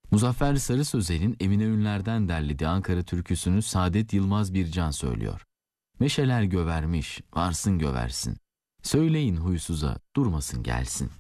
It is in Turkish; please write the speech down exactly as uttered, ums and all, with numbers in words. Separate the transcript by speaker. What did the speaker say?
Speaker 1: Muzaffer Sarı Sözel'in Emine Ünler'den derlediği Ankara türküsünü Saadet Yılmaz Bircan söylüyor. Meşeler gövermiş, varsın göversin. Söyleyin huysuza, durmasın gelsin.